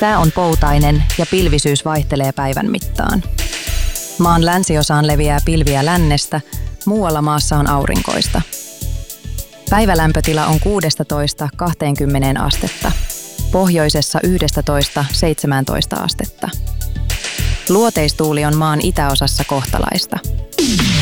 Sää on poutainen ja pilvisyys vaihtelee päivän mittaan. Maan länsiosaan leviää pilviä lännestä, muualla maassa on aurinkoista. Päivälämpötila on 16–20 astetta, pohjoisessa 11–17 astetta. Luoteistuuli on maan itäosassa kohtalaista.